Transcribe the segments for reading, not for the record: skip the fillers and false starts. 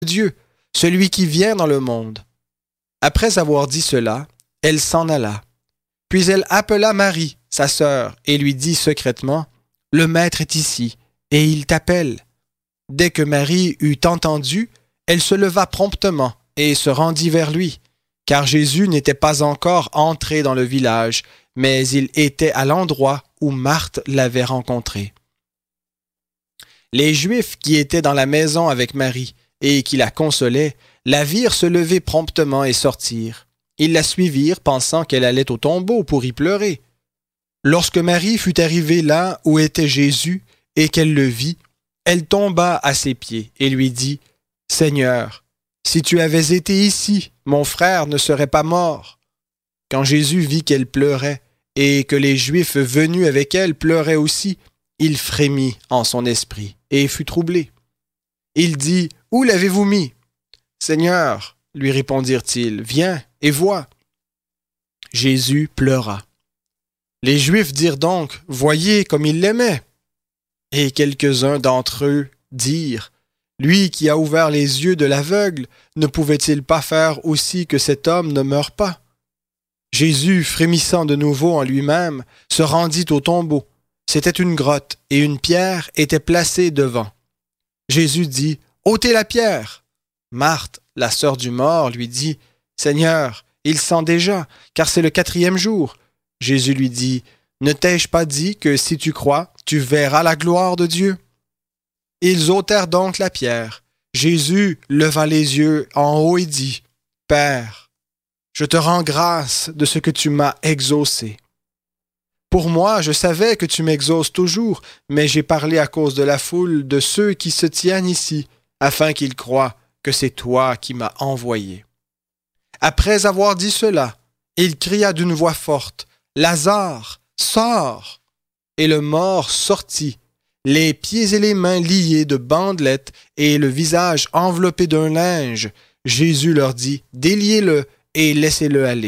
Dieu, celui qui vient dans le monde. » Après avoir dit cela, elle s'en alla. Puis elle appela Marie, sa sœur, et lui dit secrètement, « Le Maître est ici, et il t'appelle. » Dès que Marie eut entendu, elle se leva promptement et se rendit vers lui, car Jésus n'était pas encore entré dans le village, mais il était à l'endroit où Marthe l'avait rencontré. Les Juifs qui étaient dans la maison avec Marie et qui la consolaient, la virent se lever promptement et sortir. Ils la suivirent, pensant qu'elle allait au tombeau pour y pleurer. Lorsque Marie fut arrivée là où était Jésus et qu'elle le vit, elle tomba à ses pieds et lui dit, « Seigneur, si tu avais été ici, mon frère ne serait pas mort. » Quand Jésus vit qu'elle pleurait et que les Juifs venus avec elle pleuraient aussi, il frémit en son esprit et fut troublé. Il dit, « Où l'avez-vous mis? » « Seigneur, lui répondirent-ils, viens et vois. » Jésus pleura. Les Juifs dirent donc, « Voyez comme il l'aimait. » Et quelques-uns d'entre eux dirent, « Lui qui a ouvert les yeux de l'aveugle, ne pouvait-il pas faire aussi que cet homme ne meure pas? » Jésus, frémissant de nouveau en lui-même, se rendit au tombeau. C'était une grotte, et une pierre était placée devant. Jésus dit, « Ôtez la pierre. » Marthe, la sœur du mort, lui dit, « Seigneur, il sent déjà, car c'est le 4e jour. » Jésus lui dit, « Ne t'ai-je pas dit que si tu crois, tu verras la gloire de Dieu? » Ils ôtèrent donc la pierre. Jésus leva les yeux en haut et dit, « Père, je te rends grâce de ce que tu m'as exaucé. Pour moi, je savais que tu m'exauces toujours, mais j'ai parlé à cause de la foule de ceux qui se tiennent ici, afin qu'ils croient que c'est toi qui m'as envoyé. » Après avoir dit cela, il cria d'une voix forte, « Lazare, sors !» Et le mort sortit, les pieds et les mains liés de bandelettes et le visage enveloppé d'un linge. Jésus leur dit, « Déliez-le et laissez-le aller. »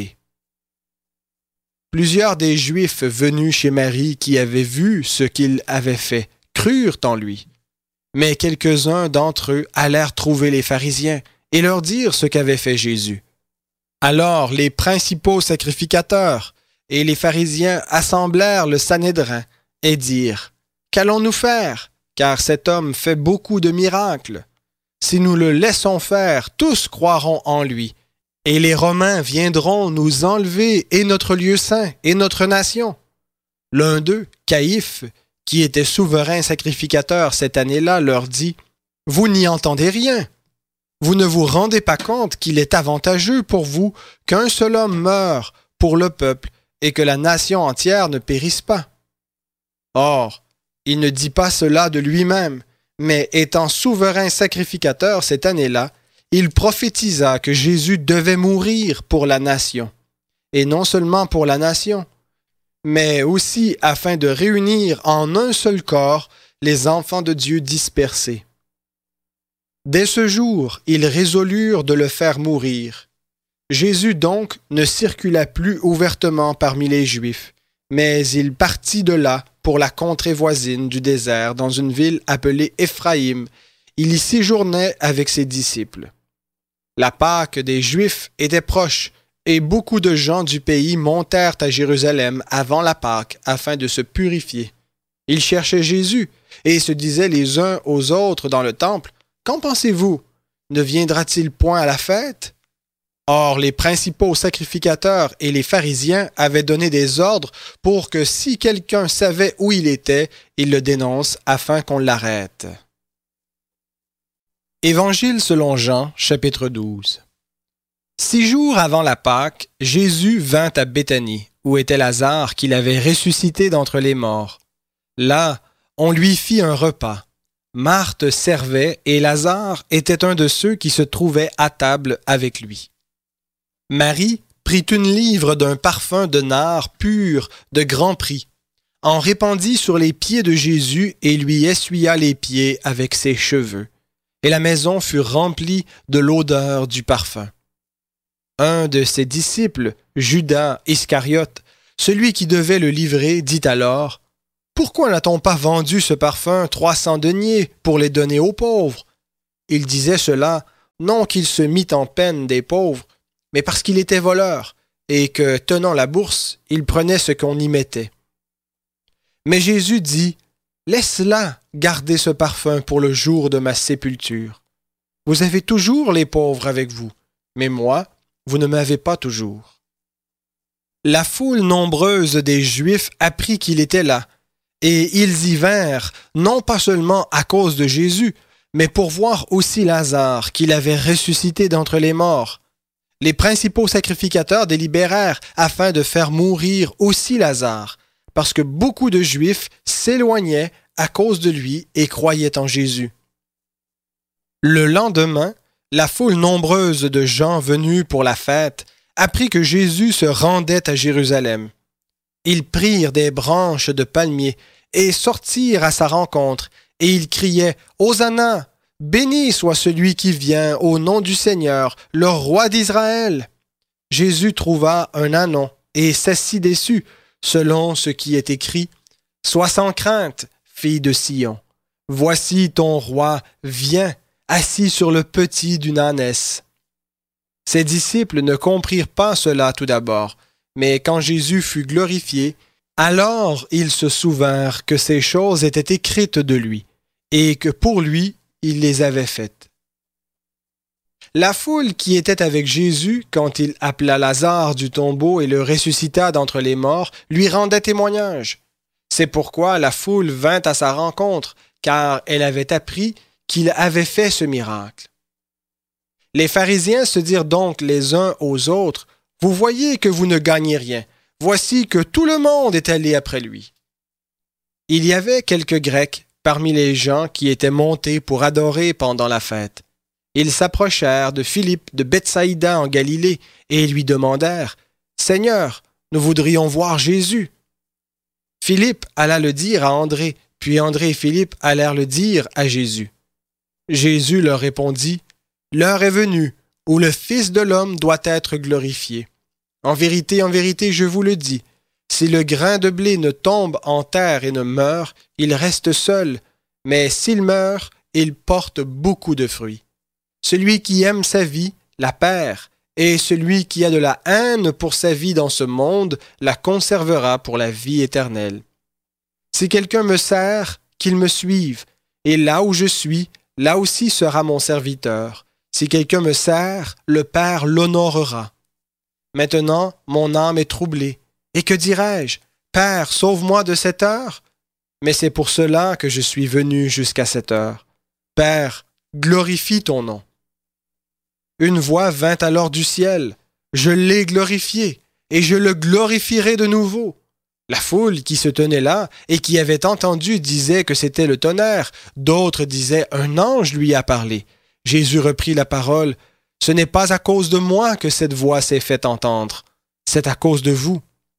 Plusieurs des Juifs venus chez Marie qui avaient vu ce qu'il avait fait crurent en lui. Mais quelques-uns d'entre eux allèrent trouver les pharisiens et leur dirent ce qu'avait fait Jésus. Alors les principaux sacrificateurs et les pharisiens assemblèrent le Sanhédrin et dirent, « Qu'allons-nous faire? Car cet homme fait beaucoup de miracles. Si nous le laissons faire, tous croiront en lui. Et les Romains viendront nous enlever et notre lieu saint et notre nation. » L'un d'eux, Caïphe, qui était souverain sacrificateur cette année-là, leur dit, « Vous n'y entendez rien. Vous ne vous rendez pas compte qu'il est avantageux pour vous qu'un seul homme meure pour le peuple et que la nation entière ne périsse pas. » Or, il ne dit pas cela de lui-même, mais étant souverain sacrificateur cette année-là, il prophétisa que Jésus devait mourir pour la nation. Et non seulement pour la nation, mais aussi afin de réunir en un seul corps les enfants de Dieu dispersés. Dès ce jour, ils résolurent de le faire mourir. Jésus donc ne circula plus ouvertement parmi les Juifs, mais il partit de là pour la contrée voisine du désert dans une ville appelée Éphraïm. Il y séjournait avec ses disciples. La Pâque des Juifs était proche, et beaucoup de gens du pays montèrent à Jérusalem avant la Pâque afin de se purifier. Ils cherchaient Jésus et se disaient les uns aux autres dans le temple, « Qu'en pensez-vous? Ne viendra-t-il point à la fête? » Or, les principaux sacrificateurs et les pharisiens avaient donné des ordres pour que si quelqu'un savait où il était, il le dénonce afin qu'on l'arrête. Évangile selon Jean, chapitre 12. 6 jours avant la Pâque, Jésus vint à Béthanie, où était Lazare qu'il avait ressuscité d'entre les morts. Là, on lui fit un repas. Marthe servait et Lazare était un de ceux qui se trouvaient à table avec lui. Marie prit une livre d'un parfum de nard pur de grand prix, en répandit sur les pieds de Jésus et lui essuya les pieds avec ses cheveux. Et la maison fut remplie de l'odeur du parfum. Un de ses disciples, Judas Iscariote, celui qui devait le livrer, dit alors, « Pourquoi n'a-t-on pas vendu ce parfum 300 deniers pour les donner aux pauvres? » Il disait cela non qu'il se mit en peine des pauvres, mais parce qu'il était voleur, et que, tenant la bourse, il prenait ce qu'on y mettait. Mais Jésus dit, « Laisse-la garder ce parfum pour le jour de ma sépulture. Vous avez toujours les pauvres avec vous, mais moi, vous ne m'avez pas toujours. » La foule nombreuse des Juifs apprit qu'il était là, et ils y vinrent, non pas seulement à cause de Jésus, mais pour voir aussi Lazare, qu'il avait ressuscité d'entre les morts. Les principaux sacrificateurs délibérèrent afin de faire mourir aussi Lazare, parce que beaucoup de Juifs s'éloignaient à cause de lui et croyaient en Jésus. Le lendemain, la foule nombreuse de gens venus pour la fête apprit que Jésus se rendait à Jérusalem. Ils prirent des branches de palmier et sortirent à sa rencontre, et ils criaient « Hosanna! Béni soit celui qui vient au nom du Seigneur, le roi d'Israël! » Jésus trouva un ânon et s'assit dessus, selon ce qui est écrit « Sois sans crainte, fille de Sion. Voici ton roi vient, assis sur le petit d'une ânesse. » Ses disciples ne comprirent pas cela tout d'abord, mais quand Jésus fut glorifié, alors ils se souvinrent que ces choses étaient écrites de lui, et que pour lui, il les avait faites. La foule qui était avec Jésus, quand il appela Lazare du tombeau et le ressuscita d'entre les morts, lui rendait témoignage. C'est pourquoi la foule vint à sa rencontre, car elle avait appris qu'il avait fait ce miracle. Les pharisiens se dirent donc les uns aux autres, « Vous voyez que vous ne gagnez rien. Voici que tout le monde est allé après lui. » Il y avait quelques Grecs parmi les gens qui étaient montés pour adorer pendant la fête. Ils s'approchèrent de Philippe de Bethsaïda en Galilée et lui demandèrent « Seigneur, nous voudrions voir Jésus. » Philippe alla le dire à André, puis André et Philippe allèrent le dire à Jésus. Jésus leur répondit « L'heure est venue où le Fils de l'homme doit être glorifié. En vérité, je vous le dis, si le grain de blé ne tombe en terre et ne meurt, il reste seul, mais s'il meurt, il porte beaucoup de fruits. Celui qui aime sa vie la perd, et celui qui a de la haine pour sa vie dans ce monde la conservera pour la vie éternelle. Si quelqu'un me sert, qu'il me suive, et là où je suis, là aussi sera mon serviteur. Si quelqu'un me sert, le Père l'honorera. Maintenant, mon âme est troublée. Et que dirais-je? Père, sauve-moi de cette heure? Mais c'est pour cela que je suis venu jusqu'à cette heure. Père, glorifie ton nom. Une voix vint alors du ciel. Je l'ai glorifié, et je le glorifierai de nouveau. La foule qui se tenait là et qui avait entendu disait que c'était le tonnerre. D'autres disaient un ange lui a parlé. Jésus reprit la parole. Ce n'est pas à cause de moi que cette voix s'est fait entendre. C'est à cause de vous.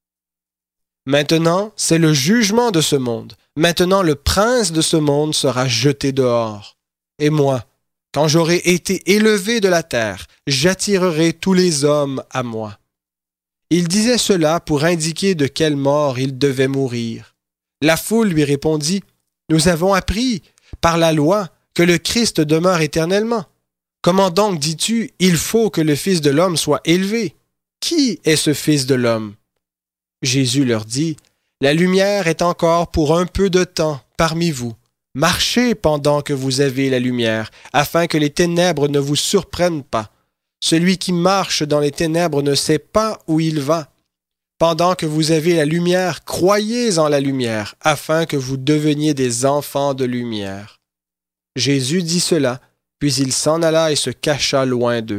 Maintenant, c'est le jugement de ce monde. Maintenant, le prince de ce monde sera jeté dehors. Et moi, quand j'aurai été élevé de la terre, j'attirerai tous les hommes à moi. Il disait cela pour indiquer de quelle mort il devait mourir. La foule lui répondit, « Nous avons appris, par la loi, que le Christ demeure éternellement. Comment donc dis-tu, il faut que le Fils de l'homme soit élevé? Qui est ce Fils de l'homme? » Jésus leur dit, « La lumière est encore pour un peu de temps parmi vous. Marchez pendant que vous avez la lumière, afin que les ténèbres ne vous surprennent pas. Celui qui marche dans les ténèbres ne sait pas où il va. Pendant que vous avez la lumière, croyez en la lumière, afin que vous deveniez des enfants de lumière. » Jésus dit cela, puis il s'en alla et se cacha loin d'eux.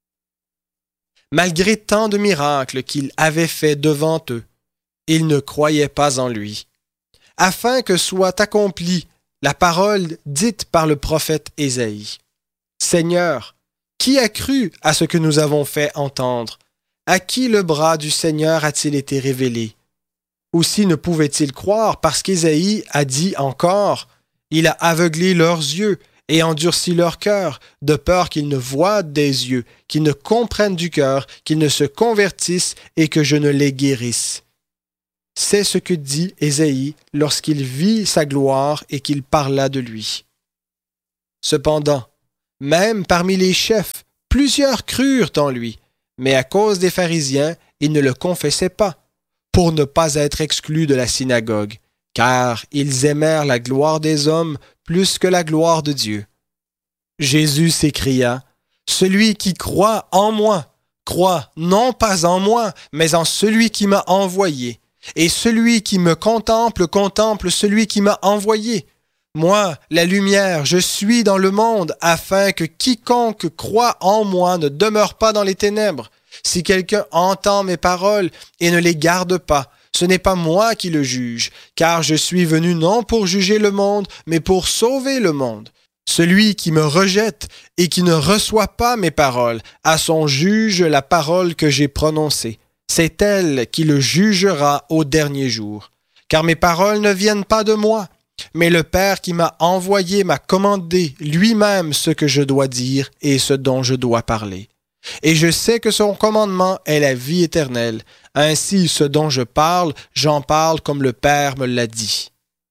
Malgré tant de miracles qu'il avait faits devant eux, ils ne croyaient pas en lui. Afin que soit accomplie la parole dite par le prophète Ésaïe. « Seigneur, qui a cru à ce que nous avons fait entendre? À qui le bras du Seigneur a-t-il été révélé? Aussi ne pouvait-il croire parce qu'Ésaïe a dit encore, « Il a aveuglé leurs yeux et endurci leur cœur, de peur qu'ils ne voient des yeux, qu'ils ne comprennent du cœur, qu'ils ne se convertissent et que je ne les guérisse. » C'est ce que dit Ésaïe lorsqu'il vit sa gloire et qu'il parla de lui. Cependant, Même parmi les chefs, plusieurs crurent en lui, mais à cause des pharisiens, ils ne le confessaient pas, pour ne pas être exclus de la synagogue, car ils aimèrent la gloire des hommes plus que la gloire de Dieu. Jésus s'écria, « Celui qui croit en moi, croit non pas en moi, mais en celui qui m'a envoyé. Et celui qui me contemple, contemple celui qui m'a envoyé. Moi, la lumière, je suis dans le monde, afin que quiconque croit en moi ne demeure pas dans les ténèbres. Si quelqu'un entend mes paroles et ne les garde pas, ce n'est pas moi qui le juge, car je suis venu non pour juger le monde, mais pour sauver le monde. Celui qui me rejette et qui ne reçoit pas mes paroles, à son juge la parole que j'ai prononcée. C'est elle qui le jugera au dernier jour. Car mes paroles ne viennent pas de moi, mais le Père qui m'a envoyé m'a commandé lui-même ce que je dois dire et ce dont je dois parler. Et je sais que son commandement est la vie éternelle. Ainsi, ce dont j'en parle comme le Père me l'a dit.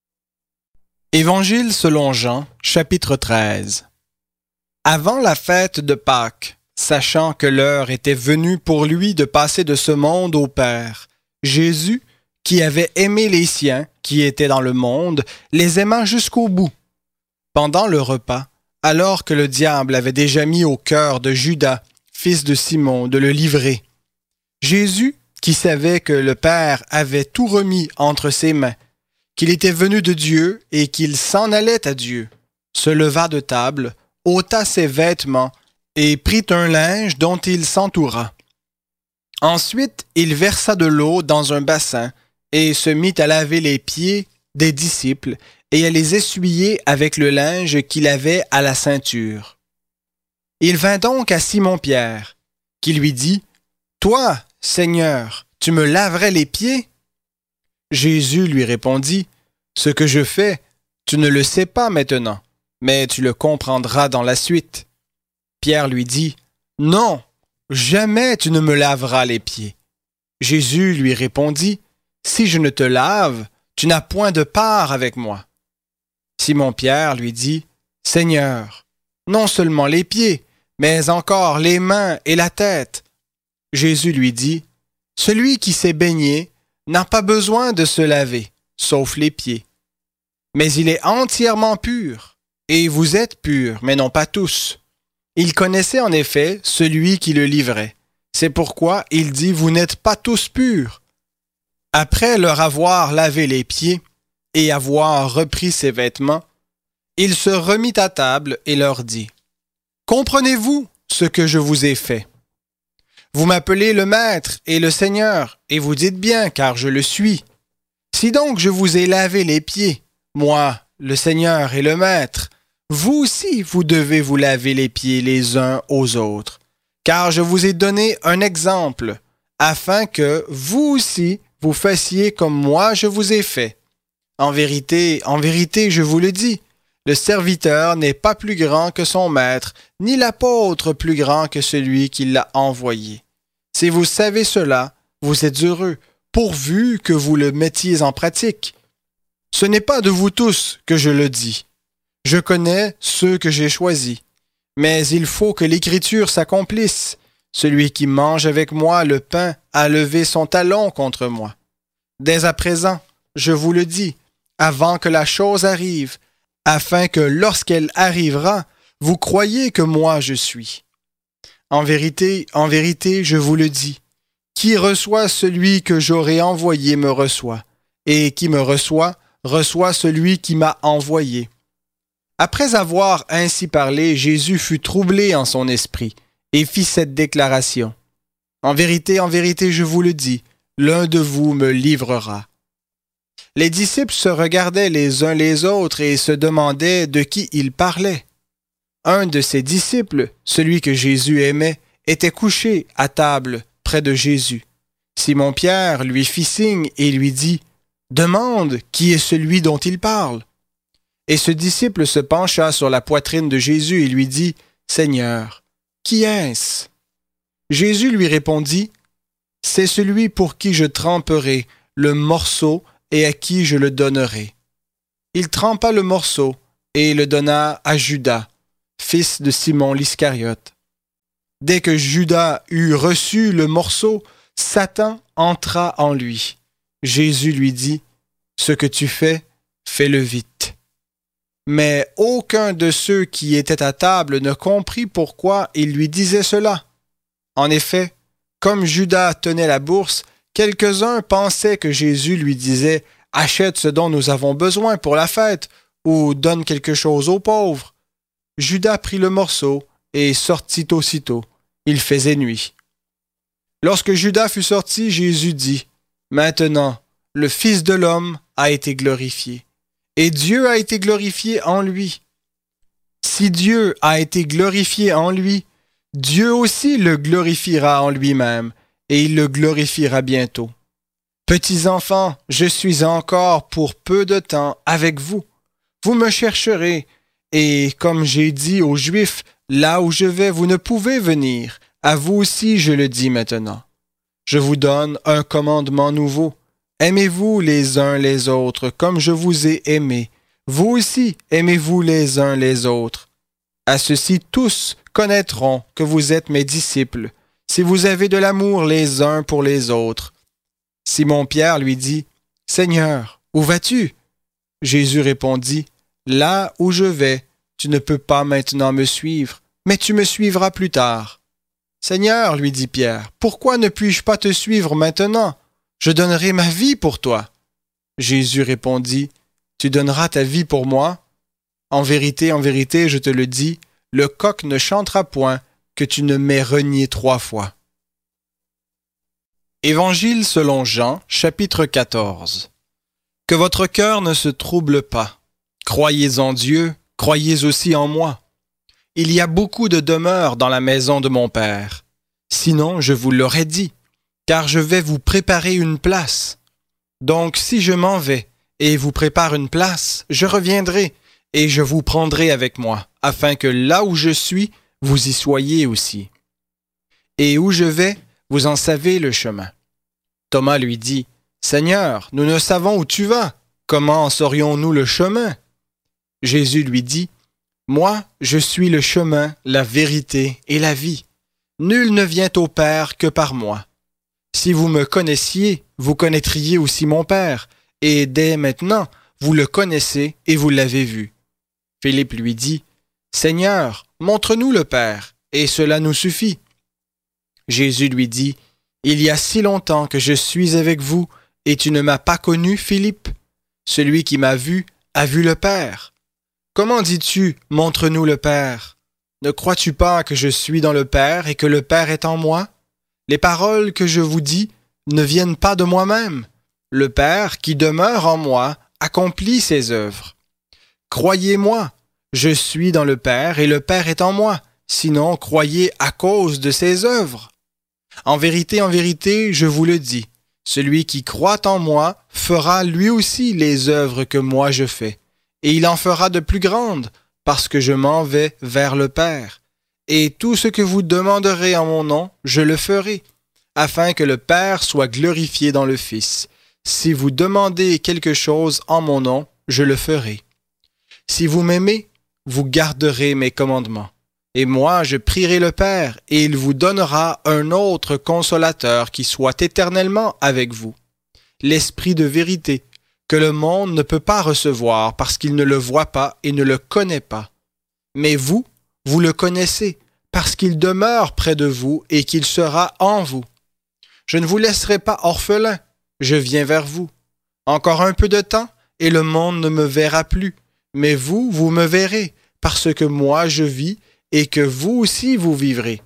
Évangile selon Jean, chapitre 13. Avant la fête de Pâques, sachant que l'heure était venue pour lui de passer de ce monde au Père, Jésus, qui avait aimé les siens, qui étaient dans le monde, les aima jusqu'au bout. Pendant le repas, alors que le diable avait déjà mis au cœur de Judas, fils de Simon, de le livrer, Jésus, qui savait que le Père avait tout remis entre ses mains, qu'il était venu de Dieu et qu'il s'en allait à Dieu, se leva de table, ôta ses vêtements et prit un linge dont il s'entoura. Ensuite, il versa de l'eau dans un bassin et se mit à laver les pieds des disciples et à les essuyer avec le linge qu'il avait à la ceinture. Il vint donc à Simon-Pierre, qui lui dit, « Toi, Seigneur, tu me laverais les pieds? » Jésus lui répondit, « Ce que je fais, tu ne le sais pas maintenant, mais tu le comprendras dans la suite. » Pierre lui dit, « Non, jamais tu ne me laveras les pieds. » Jésus lui répondit, « Si je ne te lave, tu n'as point de part avec moi. » Simon-Pierre lui dit, « Seigneur, non seulement les pieds, mais encore les mains et la tête. » Jésus lui dit, « Celui qui s'est baigné n'a pas besoin de se laver, sauf les pieds. Mais il est entièrement pur, et vous êtes purs, mais non pas tous. » Il connaissait en effet celui qui le livrait. C'est pourquoi il dit, « Vous n'êtes pas tous purs. » Après leur avoir lavé les pieds et avoir repris ses vêtements, il se remit à table et leur dit, « Comprenez-vous ce que je vous ai fait? Vous m'appelez le Maître et le Seigneur, et vous dites bien, car je le suis. Si donc je vous ai lavé les pieds, moi, le Seigneur et le Maître, vous aussi vous devez vous laver les pieds les uns aux autres, car je vous ai donné un exemple, afin que vous aussi vous fassiez comme moi je vous ai fait. En vérité, je vous le dis, le serviteur n'est pas plus grand que son maître, ni l'apôtre plus grand que celui qui l'a envoyé. Si vous savez cela, vous êtes heureux, pourvu que vous le mettiez en pratique. Ce n'est pas de vous tous que je le dis. Je connais ceux que j'ai choisis. Mais il faut que l'Écriture s'accomplisse. Celui qui mange avec moi le pain a levé son talon contre moi. Dès à présent, je vous le dis, avant que la chose arrive, afin que lorsqu'elle arrivera, vous croyiez que moi je suis. En vérité, je vous le dis, qui reçoit celui que j'aurai envoyé me reçoit, et qui me reçoit, reçoit celui qui m'a envoyé. » Après avoir ainsi parlé, Jésus fut troublé en son esprit, et fit cette déclaration. « En vérité, je vous le dis, l'un de vous me livrera. » Les disciples se regardaient les uns les autres et se demandaient de qui il parlait. Un de ses disciples, celui que Jésus aimait, était couché à table près de Jésus. Simon-Pierre lui fit signe et lui dit, « Demande qui est celui dont il parle. » Et ce disciple se pencha sur la poitrine de Jésus et lui dit, « Seigneur, qui est-ce? » Jésus lui répondit, « C'est celui pour qui je tremperai le morceau et à qui je le donnerai. » Il trempa le morceau et le donna à Judas, fils de Simon l'Iscariote. Dès que Judas eut reçu le morceau, Satan entra en lui. Jésus lui dit, « Ce que tu fais, fais-le vite. » Mais aucun de ceux qui étaient à table ne comprit pourquoi il lui disait cela. En effet, comme Judas tenait la bourse, quelques-uns pensaient que Jésus lui disait « Achète ce dont nous avons besoin pour la fête » ou « Donne quelque chose aux pauvres ». Judas prit le morceau et sortit aussitôt. Il faisait nuit. Lorsque Judas fut sorti, Jésus dit, « Maintenant, le Fils de l'homme a été glorifié, et Dieu a été glorifié en lui. Si Dieu a été glorifié en lui, Dieu aussi le glorifiera en lui-même, et il le glorifiera bientôt. Petits enfants, je suis encore pour peu de temps avec vous. Vous me chercherez, et comme j'ai dit aux Juifs, là où je vais, vous ne pouvez venir. À vous aussi, je le dis maintenant. Je vous donne un commandement nouveau. Aimez-vous les uns les autres comme je vous ai aimés. Vous aussi, aimez-vous les uns les autres. À ceci, tous connaîtront que vous êtes mes disciples, si vous avez de l'amour les uns pour les autres. Simon-Pierre lui dit, « Seigneur, où vas-tu? » Jésus répondit, « Là où je vais, tu ne peux pas maintenant me suivre, mais tu me suivras plus tard. » « Seigneur, lui dit Pierre, pourquoi ne puis-je pas te suivre maintenant? Je donnerai ma vie pour toi. » Jésus répondit, « Tu donneras ta vie pour moi? En vérité, je te le dis, le coq ne chantera point que tu ne m'aies renié 3 fois. » Évangile selon Jean, chapitre 14. Que votre cœur ne se trouble pas. Croyez en Dieu, croyez aussi en moi. Il y a beaucoup de demeures dans la maison de mon Père. Sinon, je vous l'aurais dit, car je vais vous préparer une place. Donc, si je m'en vais et vous prépare une place, je reviendrai et je vous prendrai avec moi, afin que là où je suis, vous y soyez aussi. Et où je vais, vous en savez le chemin. Thomas lui dit, « Seigneur, nous ne savons où tu vas. Comment en saurions-nous le chemin? » Jésus lui dit, « Moi, je suis le chemin, la vérité et la vie. Nul ne vient au Père que par moi. Si vous me connaissiez, vous connaîtriez aussi mon Père, et dès maintenant, vous le connaissez et vous l'avez vu. » Philippe lui dit, « Seigneur, montre-nous le Père, et cela nous suffit. » Jésus lui dit, « Il y a si longtemps que je suis avec vous, et tu ne m'as pas connu, Philippe? Celui qui m'a vu a vu le Père. Comment dis-tu, montre-nous le Père? Ne crois-tu pas que je suis dans le Père et que le Père est en moi? Les paroles que je vous dis ne viennent pas de moi-même. Le Père qui demeure en moi accomplit ses œuvres. Croyez-moi, je suis dans le Père et le Père est en moi. Sinon, croyez à cause de ses œuvres. En vérité, je vous le dis, celui qui croit en moi fera lui aussi les œuvres que moi je fais. Et il en fera de plus grandes, parce que je m'en vais vers le Père. Et tout ce que vous demanderez en mon nom, je le ferai, afin que le Père soit glorifié dans le Fils. Si vous demandez quelque chose en mon nom, je le ferai. Si vous m'aimez, vous garderez mes commandements. Et moi, je prierai le Père, et il vous donnera un autre consolateur qui soit éternellement avec vous. L'Esprit de vérité, que le monde ne peut pas recevoir parce qu'il ne le voit pas et ne le connaît pas. Mais vous, vous le connaissez, parce qu'il demeure près de vous et qu'il sera en vous. Je ne vous laisserai pas orphelin, je viens vers vous. Encore un peu de temps, et le monde ne me verra plus, mais vous, vous me verrez, parce que moi je vis, et que vous aussi vous vivrez.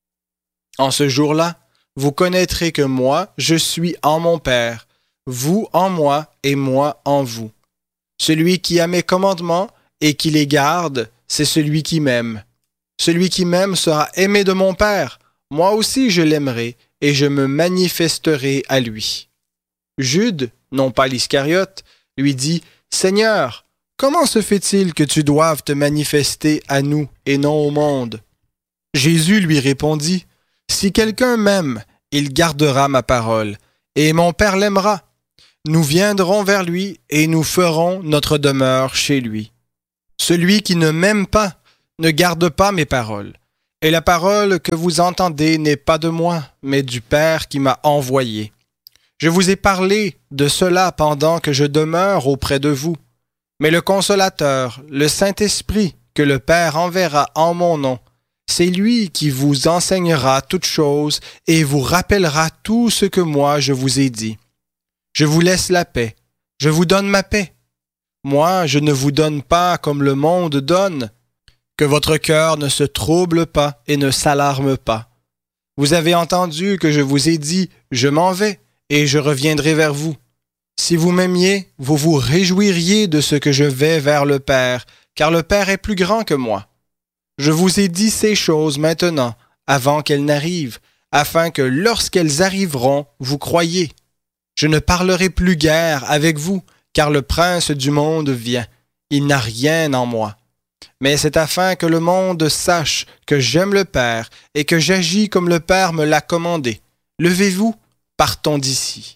En ce jour-là, vous connaîtrez que moi, je suis en mon Père, vous en moi et moi en vous. Celui qui a mes commandements et qui les garde, c'est celui qui m'aime. Celui qui m'aime sera aimé de mon Père. Moi aussi je l'aimerai et je me manifesterai à lui. Jude, non pas l'Iscariote, lui dit, « Seigneur, comment se fait-il que tu doives te manifester à nous et non au monde? » Jésus lui répondit, « Si quelqu'un m'aime, il gardera ma parole, et mon Père l'aimera. Nous viendrons vers lui et nous ferons notre demeure chez lui. Celui qui ne m'aime pas ne garde pas mes paroles. Et la parole que vous entendez n'est pas de moi, mais du Père qui m'a envoyé. Je vous ai parlé de cela pendant que je demeure auprès de vous. Mais le Consolateur, le Saint-Esprit, que le Père enverra en mon nom, c'est lui qui vous enseignera toutes choses et vous rappellera tout ce que moi je vous ai dit. Je vous laisse la paix, je vous donne ma paix. Moi, je ne vous donne pas comme le monde donne. Que votre cœur ne se trouble pas et ne s'alarme pas. Vous avez entendu que je vous ai dit, je m'en vais et je reviendrai vers vous. Si vous m'aimiez, vous vous réjouiriez de ce que je vais vers le Père, car le Père est plus grand que moi. Je vous ai dit ces choses maintenant, avant qu'elles n'arrivent, afin que lorsqu'elles arriveront, vous croyiez. Je ne parlerai plus guère avec vous, car le prince du monde vient. Il n'a rien en moi. Mais c'est afin que le monde sache que j'aime le Père et que j'agis comme le Père me l'a commandé. Levez-vous, partons d'ici.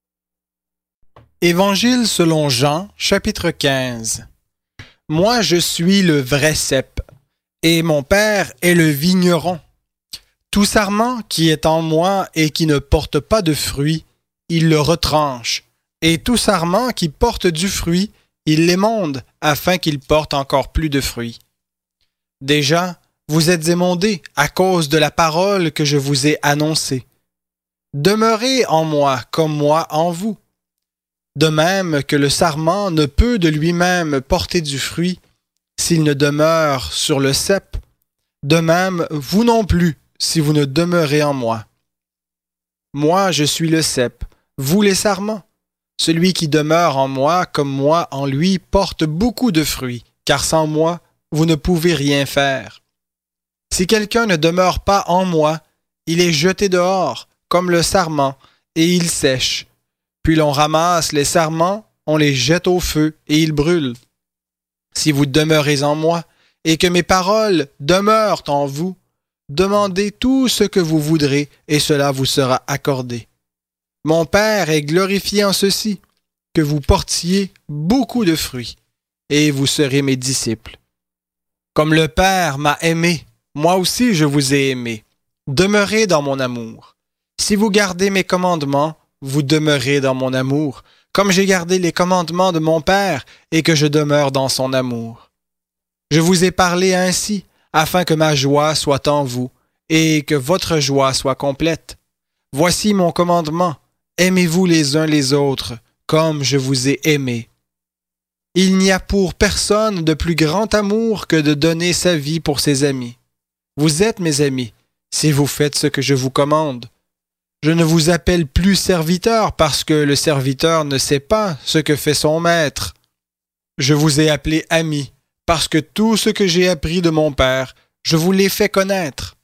Évangile selon Jean, chapitre 15. Moi, je suis le vrai cep, et mon Père est le vigneron. Tout sarment qui est en moi et qui ne porte pas de fruit, il le retranche, et tout sarment qui porte du fruit, il l'émonde, afin qu'il porte encore plus de fruits. Déjà, vous êtes émondés à cause de la parole que je vous ai annoncée. Demeurez en moi comme moi en vous. De même que le sarment ne peut de lui-même porter du fruit s'il ne demeure sur le cep, de même vous non plus si vous ne demeurez en moi. Moi, je suis le cep, vous les sarments. Celui qui demeure en moi comme moi en lui porte beaucoup de fruits, car sans moi, vous ne pouvez rien faire. Si quelqu'un ne demeure pas en moi, il est jeté dehors, comme le sarment, et il sèche. Puis l'on ramasse les sarments, on les jette au feu, et ils brûlent. Si vous demeurez en moi, et que mes paroles demeurent en vous, demandez tout ce que vous voudrez, et cela vous sera accordé. Mon Père est glorifié en ceci, que vous portiez beaucoup de fruits, et vous serez mes disciples. Comme le Père m'a aimé, moi aussi je vous ai aimé. Demeurez dans mon amour. Si vous gardez mes commandements, vous demeurez dans mon amour, comme j'ai gardé les commandements de mon Père, et que je demeure dans son amour. Je vous ai parlé ainsi, afin que ma joie soit en vous, et que votre joie soit complète. Voici mon commandement. Aimez-vous les uns les autres, comme je vous ai aimés. Il n'y a pour personne de plus grand amour que de donner sa vie pour ses amis. Vous êtes mes amis, si vous faites ce que je vous commande. Je ne vous appelle plus serviteur parce que le serviteur ne sait pas ce que fait son maître. Je vous ai appelé ami parce que tout ce que j'ai appris de mon Père, je vous l'ai fait connaître.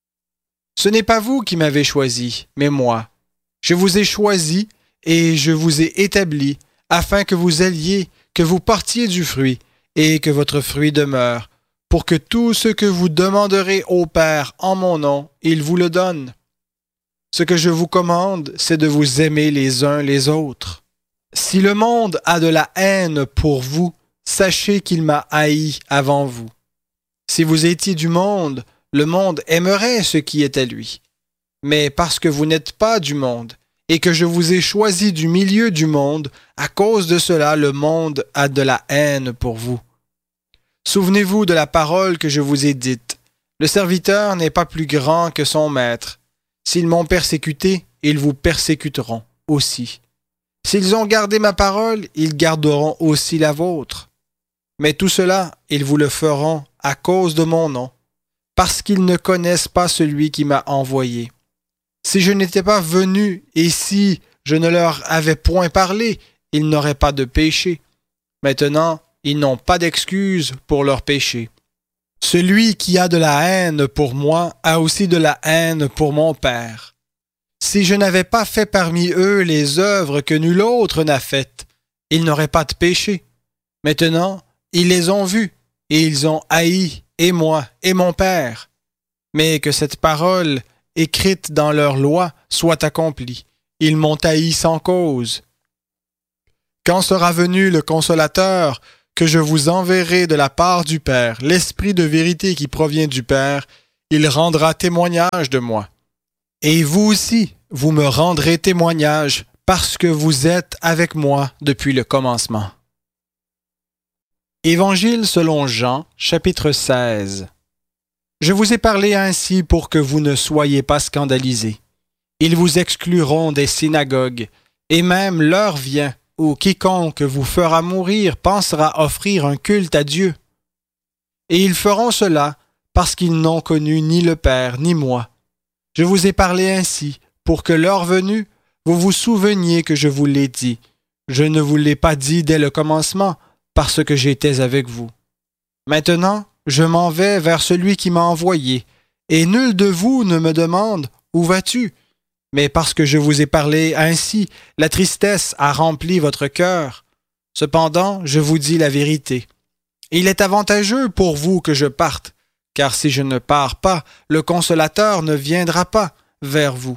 Ce n'est pas vous qui m'avez choisi, mais moi. Je vous ai choisi et je vous ai établi afin que vous alliez, que vous portiez du fruit et que votre fruit demeure, pour que tout ce que vous demanderez au Père en mon nom, il vous le donne. Ce que je vous commande, c'est de vous aimer les uns les autres. Si le monde a de la haine pour vous, sachez qu'il m'a haï avant vous. Si vous étiez du monde, le monde aimerait ce qui est à lui. Mais parce que vous n'êtes pas du monde, et que je vous ai choisi du milieu du monde, à cause de cela, le monde a de la haine pour vous. Souvenez-vous de la parole que je vous ai dite. Le serviteur n'est pas plus grand que son maître. S'ils m'ont persécuté, ils vous persécuteront aussi. S'ils ont gardé ma parole, ils garderont aussi la vôtre. Mais tout cela, ils vous le feront à cause de mon nom, parce qu'ils ne connaissent pas celui qui m'a envoyé. Si je n'étais pas venu et si je ne leur avais point parlé, ils n'auraient pas de péché. Maintenant, ils n'ont pas d'excuse pour leur péché. Celui qui a de la haine pour moi a aussi de la haine pour mon Père. Si je n'avais pas fait parmi eux les œuvres que nul autre n'a faites, ils n'auraient pas de péché. Maintenant, ils les ont vus et ils ont haï, et moi, et mon Père. Mais que cette parole écrite dans leur loi soit accomplie. Ils m'ont haï sans cause. Quand sera venu le Consolateur, que je vous enverrai de la part du Père, l'Esprit de vérité qui provient du Père, il rendra témoignage de moi. Et vous aussi, vous me rendrez témoignage parce que vous êtes avec moi depuis le commencement. Évangile selon Jean, chapitre 16. Je vous ai parlé ainsi pour que vous ne soyez pas scandalisés. Ils vous excluront des synagogues, et même l'heure vient où quiconque vous fera mourir pensera offrir un culte à Dieu. Et ils feront cela parce qu'ils n'ont connu ni le Père ni moi. Je vous ai parlé ainsi pour que l'heure venue, vous vous souveniez que je vous l'ai dit. Je ne vous l'ai pas dit dès le commencement parce que j'étais avec vous. Maintenant, je m'en vais vers celui qui m'a envoyé, et nul de vous ne me demande « Où vas-tu ?» Mais parce que je vous ai parlé ainsi, la tristesse a rempli votre cœur. Cependant, je vous dis la vérité. Il est avantageux pour vous que je parte, car si je ne pars pas, le Consolateur ne viendra pas vers vous.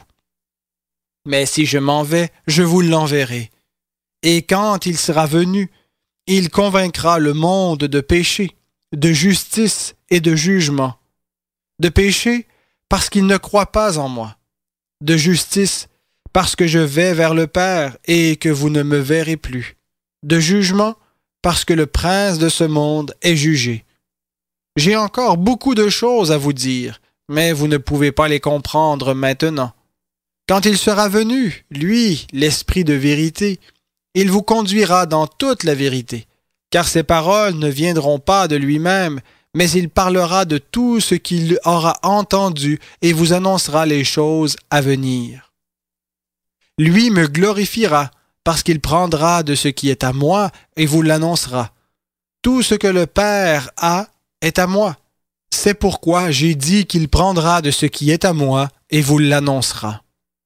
Mais si je m'en vais, je vous l'enverrai. Et quand il sera venu, il convaincra le monde de péché, de justice et de jugement. De péché, parce qu'il ne croit pas en moi. De justice, parce que je vais vers le Père et que vous ne me verrez plus. De jugement, parce que le prince de ce monde est jugé. J'ai encore beaucoup de choses à vous dire, mais vous ne pouvez pas les comprendre maintenant. Quand il sera venu, lui, l'Esprit de vérité, il vous conduira dans toute la vérité, car ses paroles ne viendront pas de lui-même, mais il parlera de tout ce qu'il aura entendu et vous annoncera les choses à venir. Lui me glorifiera, parce qu'il prendra de ce qui est à moi et vous l'annoncera. Tout ce que le Père a est à moi. C'est pourquoi j'ai dit qu'il prendra de ce qui est à moi et vous l'annoncera.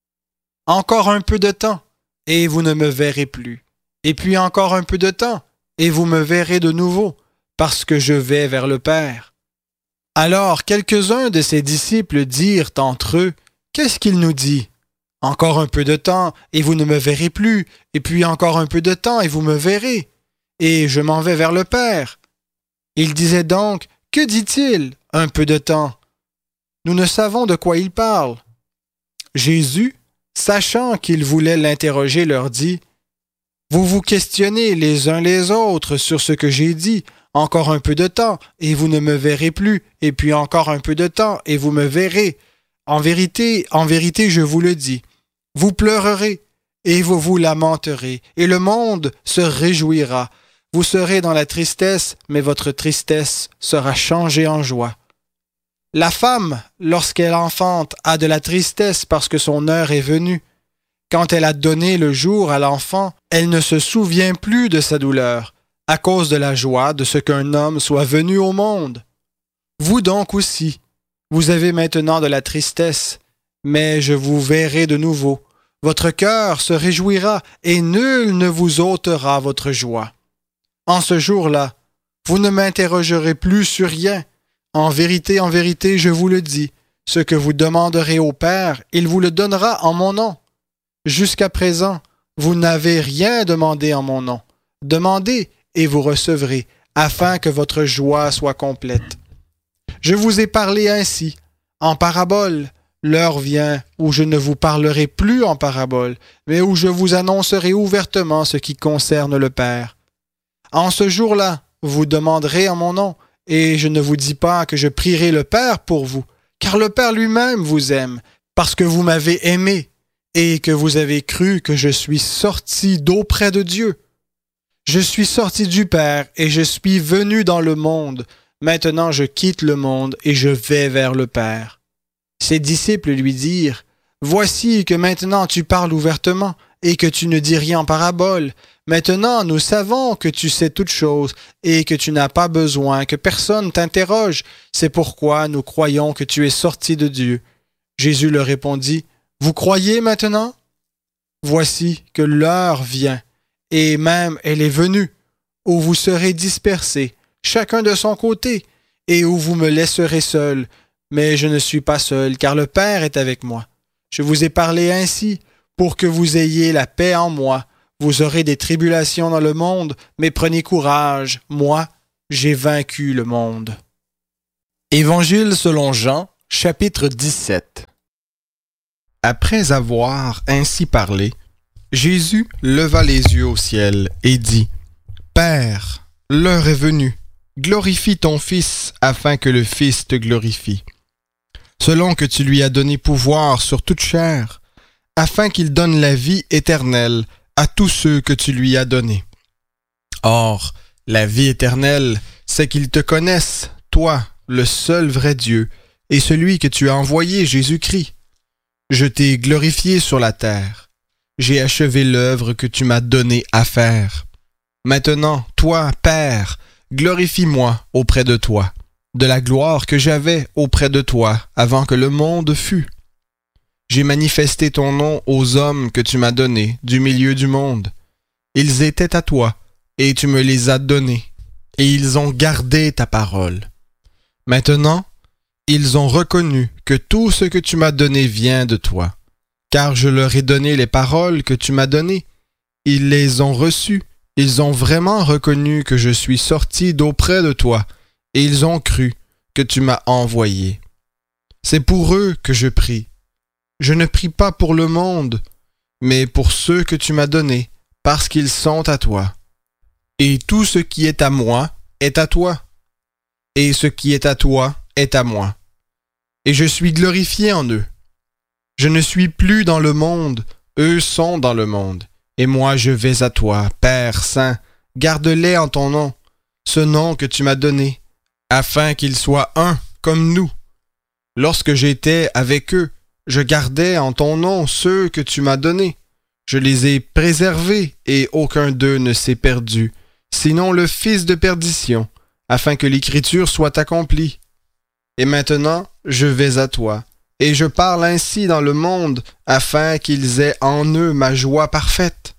Encore un peu de temps, et vous ne me verrez plus. Et puis encore un peu de temps, et vous me verrez de nouveau, parce que je vais vers le Père. Alors quelques-uns de ses disciples dirent entre eux, « Qu'est-ce qu'il nous dit? Encore un peu de temps, et vous ne me verrez plus, et puis encore un peu de temps, et vous me verrez, et je m'en vais vers le Père. » Il disait donc, « Que dit-il, un peu de temps? » Nous ne savons de quoi il parle. Jésus, sachant qu'ils voulaient l'interroger, leur dit, « Vous vous questionnez les uns les autres sur ce que j'ai dit, encore un peu de temps, et vous ne me verrez plus, et puis encore un peu de temps, et vous me verrez. En vérité, je vous le dis, vous pleurerez, et vous vous lamenterez, et le monde se réjouira. Vous serez dans la tristesse, mais votre tristesse sera changée en joie. La femme, lorsqu'elle enfante, a de la tristesse parce que son heure est venue. Quand elle a donné le jour à l'enfant, elle ne se souvient plus de sa douleur, à cause de la joie de ce qu'un homme soit venu au monde. Vous donc aussi, vous avez maintenant de la tristesse, mais je vous verrai de nouveau. Votre cœur se réjouira et nul ne vous ôtera votre joie. En ce jour-là, vous ne m'interrogerez plus sur rien. En vérité, je vous le dis, ce que vous demanderez au Père, il vous le donnera en mon nom. Jusqu'à présent, vous n'avez rien demandé en mon nom. Demandez et vous recevrez, afin que votre joie soit complète. Je vous ai parlé ainsi, en parabole. L'heure vient où je ne vous parlerai plus en parabole, mais où je vous annoncerai ouvertement ce qui concerne le Père. En ce jour-là, vous demanderez en mon nom, et je ne vous dis pas que je prierai le Père pour vous, car le Père lui-même vous aime, parce que vous m'avez aimé, et que vous avez cru que je suis sorti d'auprès de Dieu. Je suis sorti du Père, et je suis venu dans le monde. Maintenant je quitte le monde, et je vais vers le Père. Ses disciples lui dirent, « Voici que maintenant tu parles ouvertement, et que tu ne dis rien en parabole. Maintenant nous savons que tu sais toutes choses, et que tu n'as pas besoin que personne t'interroge. C'est pourquoi nous croyons que tu es sorti de Dieu. » Jésus leur répondit, « Vous croyez maintenant? Voici que l'heure vient, et même elle est venue, où vous serez dispersés, chacun de son côté, et où vous me laisserez seul. Mais je ne suis pas seul, car le Père est avec moi. Je vous ai parlé ainsi, pour que vous ayez la paix en moi. vous aurez des tribulations dans le monde, mais prenez courage, moi, j'ai vaincu le monde. Évangile selon Jean, chapitre 17. Après avoir ainsi parlé, Jésus leva les yeux au ciel et dit, « Père, l'heure est venue, glorifie ton Fils afin que le Fils te glorifie, selon que tu lui as donné pouvoir sur toute chair, afin qu'il donne la vie éternelle à tous ceux que tu lui as donnés. Or, la vie éternelle, c'est qu'ils te connaissent, toi, le seul vrai Dieu, et celui que tu as envoyé, Jésus-Christ. Je t'ai glorifié sur la terre. J'ai achevé l'œuvre que tu m'as donnée à faire. Maintenant, toi, Père, glorifie-moi auprès de toi, de la gloire que j'avais auprès de toi avant que le monde fût. J'ai manifesté ton nom aux hommes que tu m'as donnés du milieu du monde. Ils étaient à toi, et tu me les as donnés, et ils ont gardé ta parole. Maintenant, ils ont reconnu que tout ce que tu m'as donné vient de toi, car je leur ai donné les paroles que tu m'as données. Ils les ont reçues, ils ont vraiment reconnu que je suis sorti d'auprès de toi, et ils ont cru que tu m'as envoyé. C'est pour eux que je prie. Je ne prie pas pour le monde, mais pour ceux que tu m'as donnés, parce qu'ils sont à toi. Et tout ce qui est à moi est à toi, et ce qui est à toi est à moi. Et je suis glorifié en eux. Je ne suis plus dans le monde, eux sont dans le monde, et moi je vais à toi, Père Saint, garde-les en ton nom, ce nom que tu m'as donné, afin qu'ils soient un comme nous. Lorsque j'étais avec eux, je gardais en ton nom ceux que tu m'as donnés. Je les ai préservés et aucun d'eux ne s'est perdu, sinon le fils de perdition, afin que l'écriture soit accomplie. Et maintenant, je vais à toi, et je parle ainsi dans le monde, afin qu'ils aient en eux ma joie parfaite.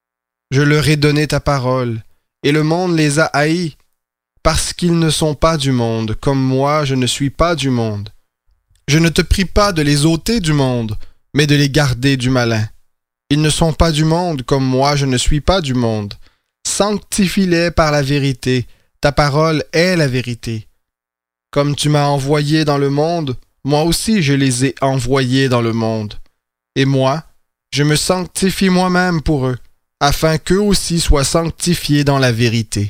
Je leur ai donné ta parole, et le monde les a haïs, parce qu'ils ne sont pas du monde, comme moi je ne suis pas du monde. Je ne te prie pas de les ôter du monde, mais de les garder du malin. Ils ne sont pas du monde, comme moi je ne suis pas du monde. Sanctifie-les par la vérité, ta parole est la vérité. Comme tu m'as envoyé dans le monde, moi aussi je les ai envoyés dans le monde. Et moi, je me sanctifie moi-même pour eux, afin qu'eux aussi soient sanctifiés dans la vérité.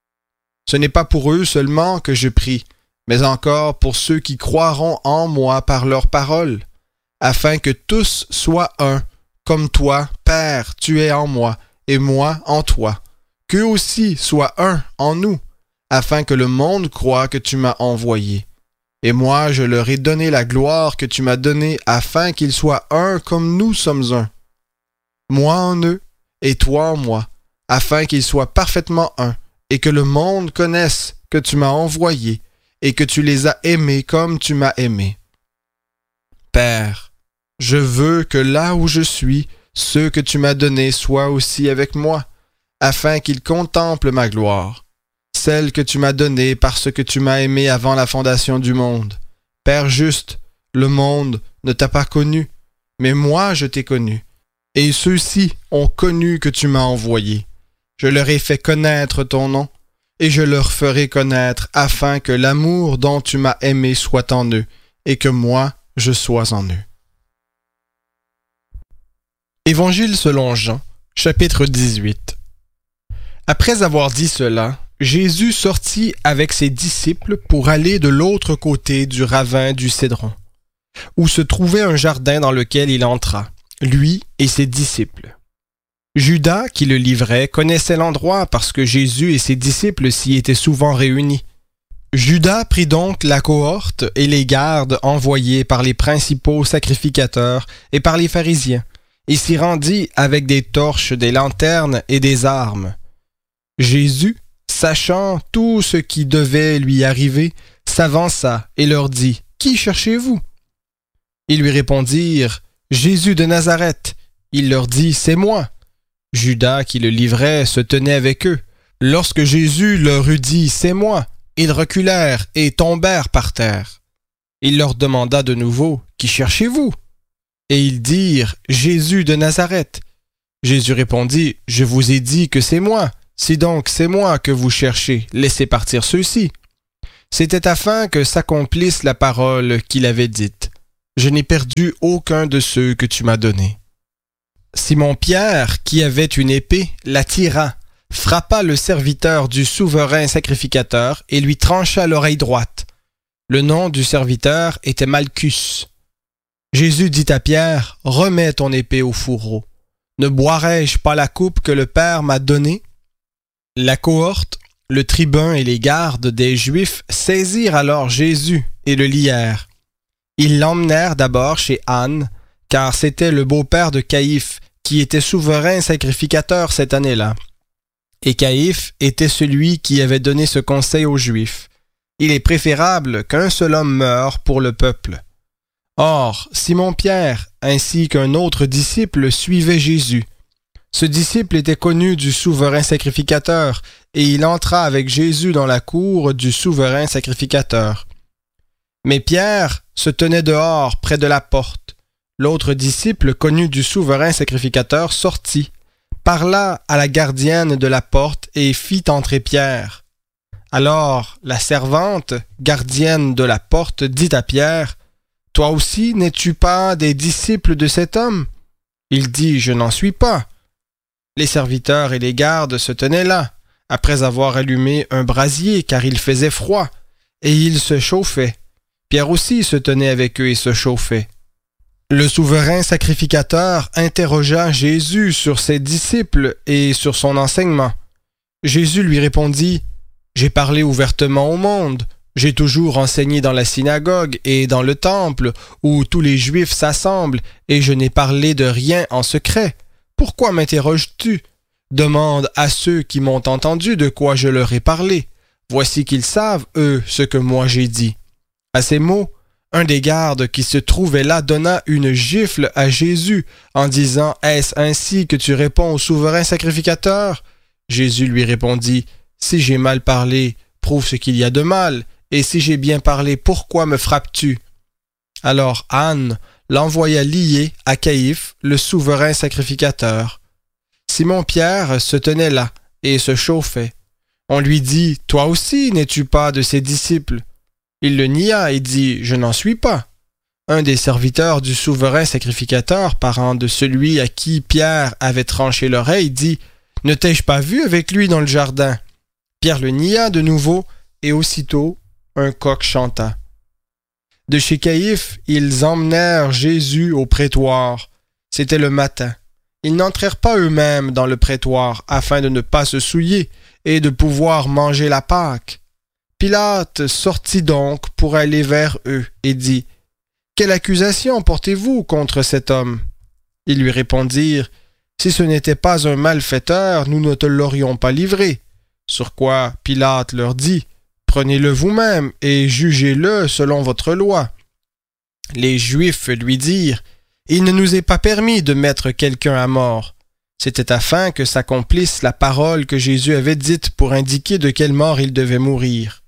Ce n'est pas pour eux seulement que je prie, mais encore pour ceux qui croiront en moi par leur parole, afin que tous soient un, comme toi, Père, tu es en moi, et moi en toi, qu'eux aussi soient un en nous, afin que le monde croie que tu m'as envoyé. Et moi, je leur ai donné la gloire que tu m'as donnée, afin qu'ils soient un comme nous sommes un. Moi en eux, et toi en moi, afin qu'ils soient parfaitement un, et que le monde connaisse que tu m'as envoyé, et que tu les as aimés comme tu m'as aimé. Père, je veux que là où je suis, ceux que tu m'as donnés soient aussi avec moi, afin qu'ils contemplent ma gloire, celle que tu m'as donnée parce que tu m'as aimé avant la fondation du monde. Père juste, le monde ne t'a pas connu, mais moi je t'ai connu, et ceux-ci ont connu que tu m'as envoyé. Je leur ai fait connaître ton nom, et je leur ferai connaître afin que l'amour dont tu m'as aimé soit en eux, et que moi, je sois en eux. Évangile selon Jean, chapitre 18. Après avoir dit cela, Jésus sortit avec ses disciples pour aller de l'autre côté du ravin du Cédron, où se trouvait un jardin dans lequel il entra, lui et ses disciples. Judas, qui le livrait, connaissait l'endroit parce que Jésus et ses disciples s'y étaient souvent réunis. Judas prit donc la cohorte et les gardes envoyés par les principaux sacrificateurs et par les pharisiens, et s'y rendit avec des torches, des lanternes et des armes. Jésus, sachant tout ce qui devait lui arriver, s'avança et leur dit, « Qui cherchez-vous » Ils lui répondirent, « Jésus de Nazareth. » Il leur dit, « C'est moi. » Judas, qui le livrait, se tenait avec eux. Lorsque Jésus leur eut dit « C'est moi », ils reculèrent et tombèrent par terre. Il leur demanda de nouveau « Qui cherchez-vous » Et ils dirent « Jésus de Nazareth. » Jésus répondit, « Je vous ai dit que c'est moi. Si donc c'est moi que vous cherchez, laissez partir ceux-ci. » C'était afin que s'accomplisse la parole qu'il avait dite. « Je n'ai perdu aucun de ceux que tu m'as donnés. » Simon-Pierre, qui avait une épée, la tira, frappa le serviteur du souverain sacrificateur et lui trancha l'oreille droite. Le nom du serviteur était Malchus. Jésus dit à Pierre, « Remets ton épée au fourreau. Ne boirai-je pas la coupe que le Père m'a donnée? » La cohorte, le tribun et les gardes des Juifs saisirent alors Jésus et le lièrent. Ils l'emmenèrent d'abord chez Anne, car c'était le beau-père de Caïphe, qui était souverain sacrificateur cette année-là. Et Caïphe était celui qui avait donné ce conseil aux Juifs. Il est préférable qu'un seul homme meure pour le peuple. Or, Simon-Pierre, ainsi qu'un autre disciple, suivaient Jésus. Ce disciple était connu du souverain sacrificateur, et il entra avec Jésus dans la cour du souverain sacrificateur. Mais Pierre se tenait dehors, près de la porte. L'autre disciple, connu du souverain sacrificateur, sortit, parla à la gardienne de la porte et fit entrer Pierre. Alors la servante, gardienne de la porte, dit à Pierre, « Toi aussi, n'es-tu pas des disciples de cet homme? » Il dit, « Je n'en suis pas. » Les serviteurs et les gardes se tenaient là, après avoir allumé un brasier, car il faisait froid, et ils se chauffaient. Pierre aussi se tenait avec eux et se chauffait. Le souverain sacrificateur interrogea Jésus sur ses disciples et sur son enseignement. Jésus lui répondit, « J'ai parlé ouvertement au monde. J'ai toujours enseigné dans la synagogue et dans le temple, où tous les Juifs s'assemblent, et je n'ai parlé de rien en secret. Pourquoi m'interroges-tu? Demande à ceux qui m'ont entendu de quoi je leur ai parlé. Voici qu'ils savent, eux, ce que moi j'ai dit. » À ces mots, un des gardes qui se trouvait là donna une gifle à Jésus en disant « Est-ce ainsi que tu réponds au souverain sacrificateur? » Jésus lui répondit « Si j'ai mal parlé, prouve ce qu'il y a de mal, et si j'ai bien parlé, pourquoi me frappes-tu? » Alors Anne l'envoya lier à Caïphe, le souverain sacrificateur. Simon-Pierre se tenait là et se chauffait. On lui dit « Toi aussi, n'es-tu pas de ses disciples? » Il le nia et dit « Je n'en suis pas. » Un des serviteurs du souverain sacrificateur, parent de celui à qui Pierre avait tranché l'oreille, dit « Ne t'ai-je pas vu avec lui dans le jardin? » Pierre le nia de nouveau, et aussitôt un coq chanta. De chez Caïphe, ils emmenèrent Jésus au prétoire. C'était le matin. Ils n'entrèrent pas eux-mêmes dans le prétoire, afin de ne pas se souiller et de pouvoir manger la Pâque. Pilate sortit donc pour aller vers eux et dit, « Quelle accusation portez-vous contre cet homme? » Ils lui répondirent, « Si ce n'était pas un malfaiteur, nous ne te l'aurions pas livré. » Sur quoi Pilate leur dit, « Prenez-le vous-même et jugez-le selon votre loi. » Les Juifs lui dirent, « Il ne nous est pas permis de mettre quelqu'un à mort. » C'était afin que s'accomplisse la parole que Jésus avait dite pour indiquer de quelle mort il devait mourir.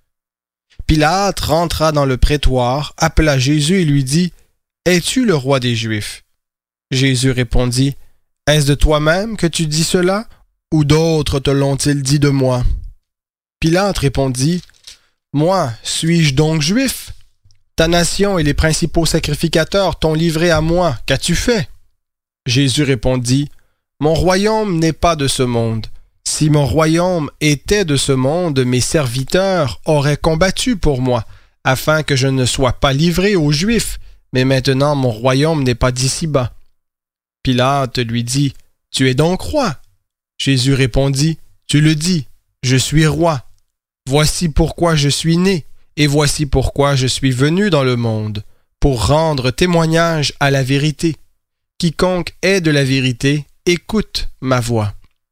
Pilate rentra dans le prétoire, appela Jésus et lui dit, « Es-tu le roi des Juifs? » Jésus répondit, « Est-ce de toi-même que tu dis cela, ou d'autres te l'ont-ils dit de moi? » Pilate répondit, « Moi, suis-je donc juif? Ta nation et les principaux sacrificateurs t'ont livré à moi, qu'as-tu fait? » Jésus répondit, « Mon royaume n'est pas de ce monde. Si mon royaume était de ce monde, mes serviteurs auraient combattu pour moi, afin que je ne sois pas livré aux Juifs, mais maintenant mon royaume n'est pas d'ici-bas. » Pilate lui dit, « Tu es donc roi? » Jésus répondit, « Tu le dis, je suis roi. Voici pourquoi je suis né, et voici pourquoi je suis venu dans le monde, pour rendre témoignage à la vérité. Quiconque est de la vérité, écoute ma voix. »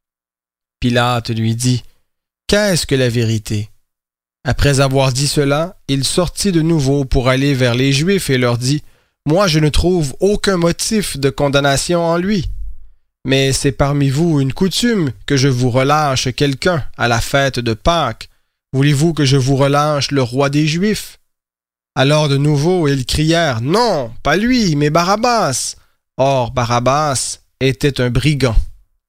Pilate lui dit, « Qu'est-ce que la vérité? » Après avoir dit cela, il sortit de nouveau pour aller vers les Juifs et leur dit, « Moi je ne trouve aucun motif de condamnation en lui. Mais c'est parmi vous une coutume que je vous relâche quelqu'un à la fête de Pâques. Voulez-vous que je vous relâche le roi des Juifs? » Alors de nouveau ils crièrent, « Non, pas lui, mais Barabbas. » Or Barabbas était un brigand.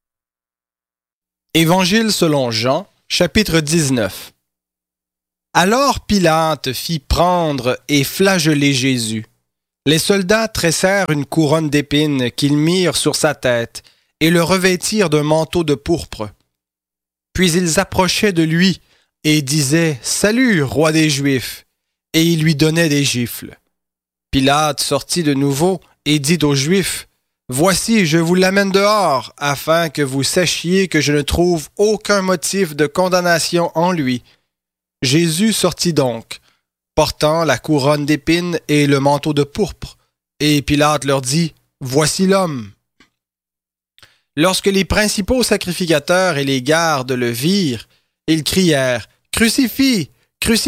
Évangile selon Jean, chapitre 19. Alors Pilate fit prendre et flageller Jésus. Les soldats tressèrent une couronne d'épines qu'ils mirent sur sa tête et le revêtirent d'un manteau de pourpre. Puis ils approchaient de lui et disaient « Salut, roi des Juifs !» et ils lui donnaient des gifles. Pilate sortit de nouveau et dit aux Juifs « Voici, je vous l'amène dehors, afin que vous sachiez que je ne trouve aucun motif de condamnation en lui. » Jésus sortit donc, portant la couronne d'épines et le manteau de pourpre, et Pilate leur dit « Voici l'homme !» Lorsque les principaux sacrificateurs et les gardes le virent, ils crièrent « Crucifie! Crucifie !»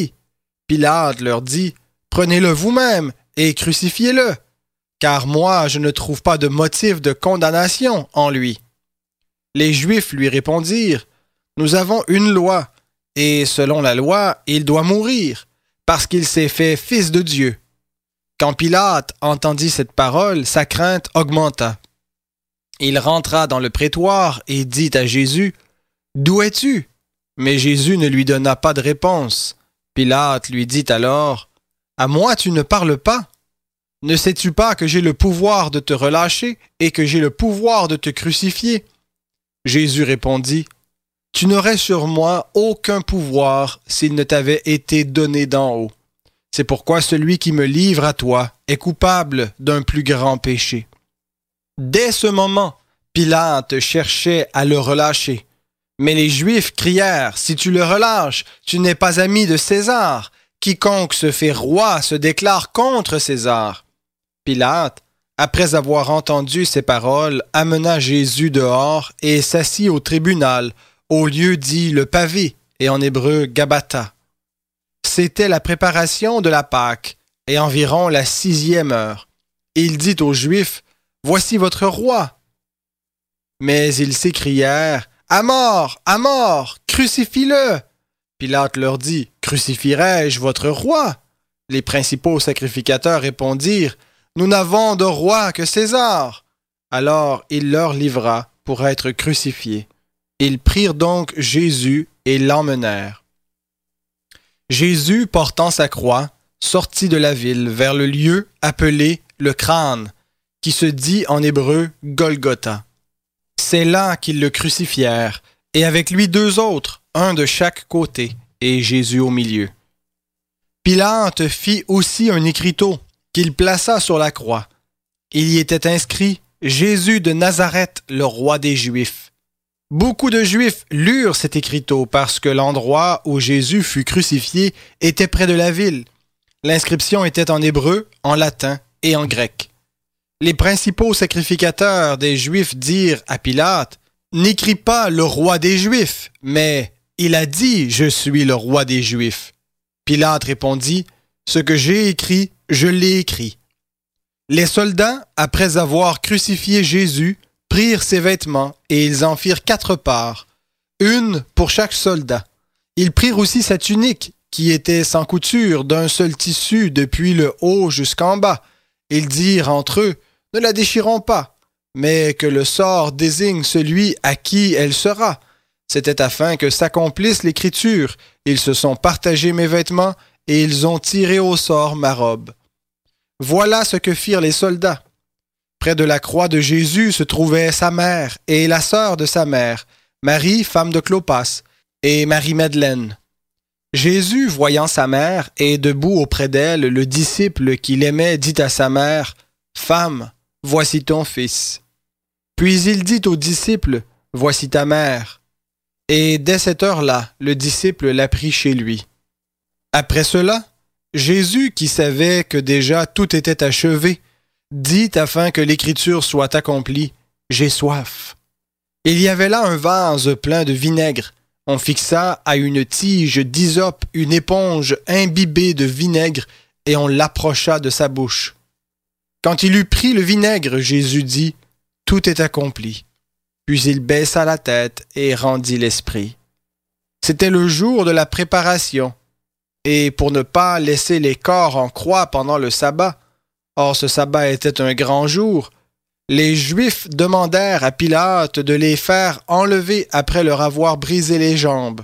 Pilate leur dit « Prenez-le vous-même et crucifiez-le, car moi je ne trouve pas de motif de condamnation en lui. » Les Juifs lui répondirent « Nous avons une loi, et selon la loi, il doit mourir, parce qu'il s'est fait fils de Dieu. » Quand Pilate entendit cette parole, sa crainte augmenta. Il rentra dans le prétoire et dit à Jésus « D'où es-tu » Mais Jésus ne lui donna pas de réponse. Pilate lui dit alors « À moi tu ne parles pas? Ne sais-tu pas que j'ai le pouvoir de te relâcher et que j'ai le pouvoir de te crucifier ?» Jésus répondit « Tu n'aurais sur moi aucun pouvoir s'il ne t'avait été donné d'en haut. C'est pourquoi celui qui me livre à toi est coupable d'un plus grand péché. » Dès ce moment, Pilate cherchait à le relâcher. Mais les Juifs crièrent « Si tu le relâches, tu n'es pas ami de César. Quiconque se fait roi se déclare contre César. » Pilate, après avoir entendu ces paroles, amena Jésus dehors et s'assit au tribunal, au lieu dit le pavé, et en hébreu Gabbatha. C'était la préparation de la Pâque, et environ la 6e heure. Il dit aux Juifs « Voici votre roi. » Mais ils s'écrièrent « À mort! À mort! Crucifie-le » Pilate leur dit « Crucifierai-je votre roi ?» Les principaux sacrificateurs répondirent « Nous n'avons de roi que César. » Alors il leur livra pour être crucifié. Ils prirent donc Jésus et l'emmenèrent. Jésus, portant sa croix, sortit de la ville vers le lieu appelé le crâne, qui se dit en hébreu Golgotha. C'est là qu'ils le crucifièrent, et avec lui 2 autres, un de chaque côté, et Jésus au milieu. Pilate fit aussi un écriteau qu'il plaça sur la croix. Il y était inscrit « Jésus de Nazareth, le roi des Juifs ». Beaucoup de Juifs lurent cet écriteau parce que l'endroit où Jésus fut crucifié était près de la ville. L'inscription était en hébreu, en latin et en grec. Les principaux sacrificateurs des Juifs dirent à Pilate « N'écris pas le roi des Juifs, mais il a dit « Je suis le roi des Juifs ». Pilate répondit « Ce que j'ai écrit, je l'ai écrit. » Les soldats, après avoir crucifié Jésus, prirent ses vêtements et ils en firent 4 parts, une pour chaque soldat. Ils prirent aussi sa tunique, qui était sans couture, d'un seul tissu depuis le haut jusqu'en bas. Ils dirent entre eux, ne la déchirons pas, mais que le sort désigne celui à qui elle sera. C'était afin que s'accomplisse l'écriture. Ils se sont partagés mes vêtements et ils ont tiré au sort ma robe. Voilà ce que firent les soldats. Près de la croix de Jésus se trouvaient sa mère et la sœur de sa mère, Marie, femme de Clopas, et Marie-Madeleine. Jésus, voyant sa mère et debout auprès d'elle le disciple qu'il aimait, dit à sa mère « Femme, voici ton fils. » Puis il dit au disciple « Voici ta mère. » Et dès cette heure-là, le disciple la prit chez lui. Après cela, Jésus, qui savait que déjà tout était achevé, dit afin que l'écriture soit accomplie « J'ai soif. » Il y avait là un vase plein de vinaigre. On fixa à une tige d'hysope une éponge imbibée de vinaigre et on l'approcha de sa bouche. Quand il eut pris le vinaigre, Jésus dit « Tout est accompli. » Puis il baissa la tête et rendit l'esprit. C'était le jour de la préparation, et pour ne pas laisser les corps en croix pendant le sabbat, or ce sabbat était un grand jour, les Juifs demandèrent à Pilate de les faire enlever après leur avoir brisé les jambes.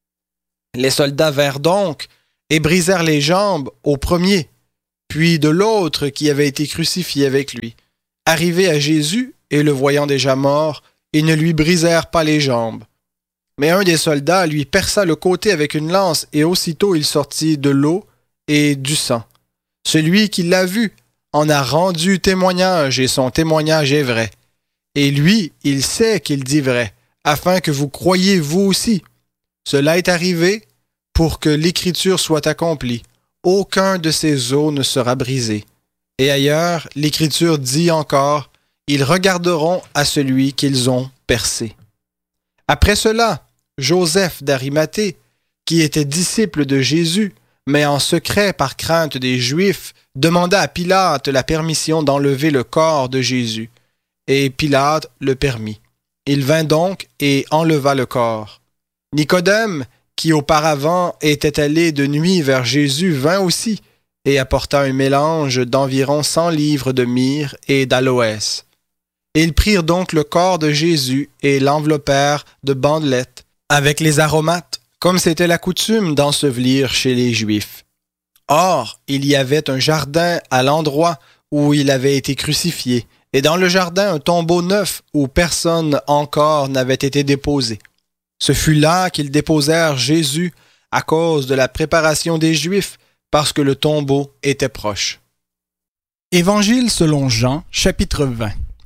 Les soldats vinrent donc et brisèrent les jambes au premier, puis de l'autre qui avait été crucifié avec lui. Arrivés à Jésus, et le voyant déjà mort, ils ne lui brisèrent pas les jambes. Mais un des soldats lui perça le côté avec une lance, et aussitôt il sortit de l'eau et du sang. Celui qui l'a vu en a rendu témoignage, et son témoignage est vrai. Et lui, il sait qu'il dit vrai, afin que vous croyiez vous aussi. Cela est arrivé pour que l'Écriture soit accomplie. Aucun de ces os ne sera brisé. Et ailleurs, l'Écriture dit encore, ils regarderont à celui qu'ils ont percé. Après cela, Joseph d'Arimathée, qui était disciple de Jésus, mais en secret par crainte des Juifs, demanda à Pilate la permission d'enlever le corps de Jésus. Et Pilate le permit. Il vint donc et enleva le corps. Nicodème, qui auparavant était allé de nuit vers Jésus, vint aussi et apporta un mélange d'environ 100 livres de myrrhe et d'aloès. Ils prirent donc le corps de Jésus et l'enveloppèrent de bandelettes avec les aromates, comme c'était la coutume d'ensevelir chez les Juifs. Or, il y avait un jardin à l'endroit où il avait été crucifié, et dans le jardin un tombeau neuf où personne encore n'avait été déposé. Ce fut là qu'ils déposèrent Jésus à cause de la préparation des Juifs, parce que le tombeau était proche. Évangile selon Jean, chapitre 20.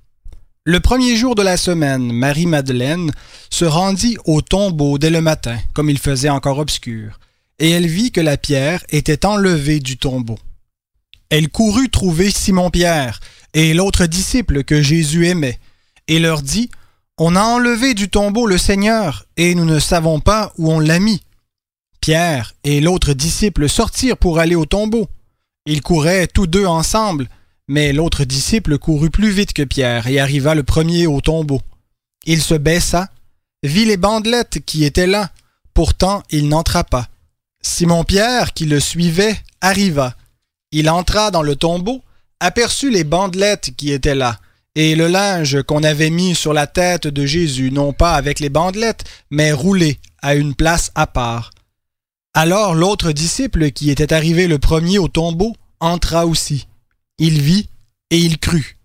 Le premier jour de la semaine, Marie-Madeleine se rendit au tombeau dès le matin, comme il faisait encore obscur, et elle vit que la pierre était enlevée du tombeau. Elle courut trouver Simon-Pierre et l'autre disciple que Jésus aimait, et leur dit, « On a enlevé du tombeau le Seigneur, et nous ne savons pas où on l'a mis. » Pierre et l'autre disciple sortirent pour aller au tombeau. Ils couraient tous deux ensemble, mais l'autre disciple courut plus vite que Pierre et arriva le premier au tombeau. Il se baissa, vit les bandelettes qui étaient là, pourtant il n'entra pas. Simon-Pierre, qui le suivait, arriva. Il entra dans le tombeau, aperçut les bandelettes qui étaient là, et le linge qu'on avait mis sur la tête de Jésus, non pas avec les bandelettes, mais roulé à une place à part. Alors l'autre disciple, qui était arrivé le premier au tombeau, entra aussi. Il vit et il crut.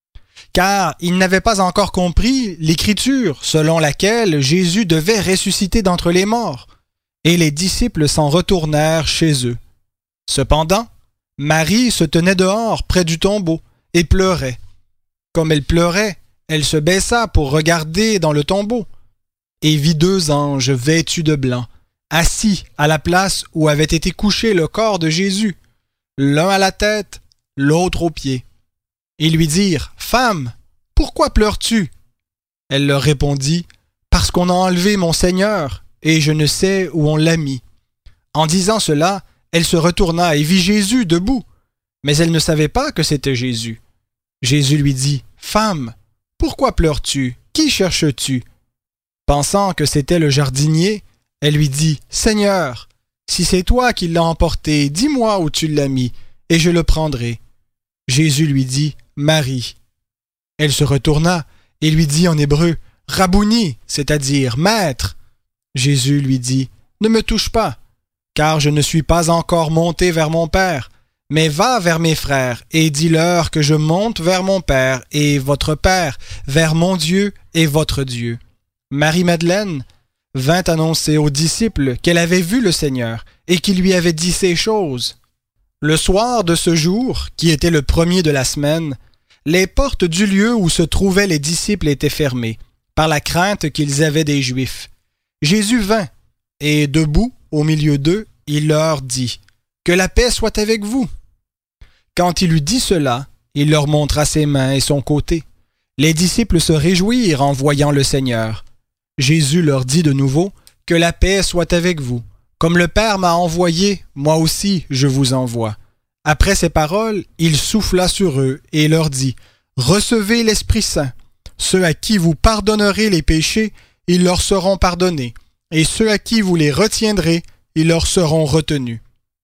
Car il n'avait pas encore compris l'Écriture selon laquelle Jésus devait ressusciter d'entre les morts, et les disciples s'en retournèrent chez eux. Cependant, Marie se tenait dehors près du tombeau et pleurait. Comme elle pleurait, elle se baissa pour regarder dans le tombeau, et vit 2 anges vêtus de blanc, assis à la place où avait été couché le corps de Jésus, l'un à la tête, l'autre aux pieds. Ils lui dirent, « Femme, pourquoi pleures-tu » Elle leur répondit, « Parce qu'on a enlevé mon Seigneur, et je ne sais où on l'a mis. » En disant cela, elle se retourna et vit Jésus debout, mais elle ne savait pas que c'était Jésus. Jésus lui dit, « Femme, pourquoi pleures-tu? Qui cherches-tu » Pensant que c'était le jardinier, elle lui dit, « Seigneur, si c'est toi qui l'as emporté, dis-moi où tu l'as mis, et je le prendrai. » Jésus lui dit, « Marie. » Elle se retourna et lui dit en hébreu, « Rabouni, c'est-à-dire Maître. » Jésus lui dit, « Ne me touche pas, car je ne suis pas encore monté vers mon Père, mais va vers mes frères et dis-leur que je monte vers mon Père et votre Père, vers mon Dieu et votre Dieu. » Marie-Madeleine vint annoncer aux disciples qu'elle avait vu le Seigneur et qu'il lui avait dit ces choses. Le soir de ce jour, qui était le premier de la semaine, les portes du lieu où se trouvaient les disciples étaient fermées, par la crainte qu'ils avaient des Juifs. Jésus vint, et debout, au milieu d'eux, il leur dit, « Que la paix soit avec vous. » Quand il eut dit cela, il leur montra ses mains et son côté. Les disciples se réjouirent en voyant le Seigneur. Jésus leur dit de nouveau, « Que la paix soit avec vous. Comme le Père m'a envoyé, moi aussi je vous envoie. » Après ces paroles, il souffla sur eux et leur dit, « Recevez l'Esprit Saint. Ceux à qui vous pardonnerez les péchés, ils leur seront pardonnés, et ceux à qui vous les retiendrez, ils leur seront retenus. »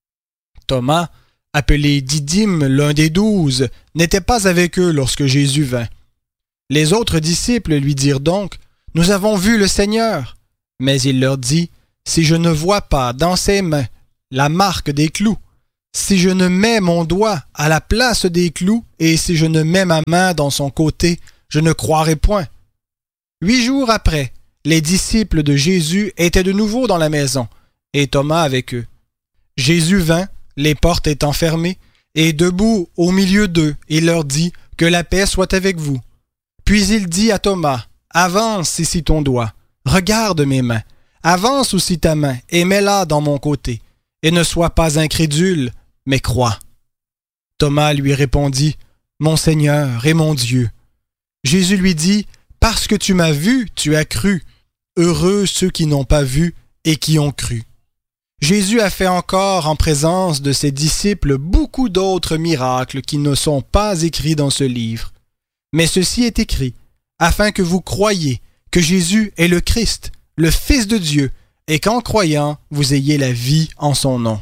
Thomas, appelé Didyme, l'un des 12, n'était pas avec eux lorsque Jésus vint. Les autres disciples lui dirent donc, « Nous avons vu le Seigneur. » Mais il leur dit, « Si je ne vois pas dans ses mains la marque des clous, si je ne mets mon doigt à la place des clous et si je ne mets ma main dans son côté, je ne croirai point. » 8 jours après, les disciples de Jésus étaient de nouveau dans la maison, et Thomas avec eux. Jésus vint, les portes étant fermées, et debout au milieu d'eux, il leur dit, « Que la paix soit avec vous. » Puis il dit à Thomas, « Avance ici ton doigt, regarde mes mains, avance aussi ta main et mets-la dans mon côté, et ne sois pas incrédule, mais crois. » Thomas lui répondit, « Mon Seigneur et mon Dieu. » Jésus lui dit, « Parce que tu m'as vu, tu as cru. Heureux ceux qui n'ont pas vu et qui ont cru. » Jésus a fait encore en présence de ses disciples beaucoup d'autres miracles qui ne sont pas écrits dans ce livre. Mais ceci est écrit, afin que vous croyiez que Jésus est le Christ, le Fils de Dieu, et qu'en croyant, vous ayez la vie en son nom.